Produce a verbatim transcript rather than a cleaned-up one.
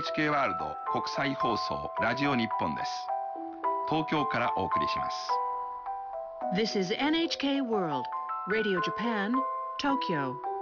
エイチケー ワールド国際放送ラジオ日本です。東京からお送りします。 This is エヌエイチケー World Radio Japan, Tokyo.